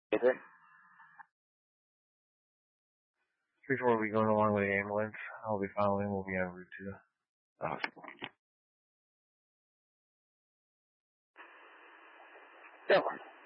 Is it? Before we going along with the ambulance, I'll be following. We'll be en route to the hospital. Yeah.